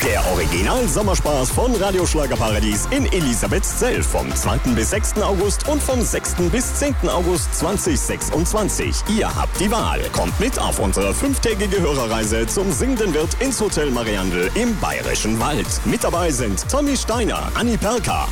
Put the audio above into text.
Der Original-Sommerspaß von Radio Schlagerparadies in Elisabethzell vom 2. bis 6. August und vom 6. bis 10. August 2026. Ihr habt die Wahl. Kommt mit auf unsere 5-tägige Hörerreise zum Singenden Wirt ins Hotel Mariandel im Bayerischen Wald. Mit dabei sind Tommy Steiner, Anni Perka,